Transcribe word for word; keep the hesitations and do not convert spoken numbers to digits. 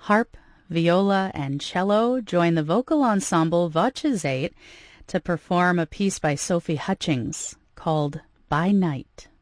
Harp, viola, and cello join the vocal ensemble Voces eight to perform a piece by Sophie Hutchings called By Night.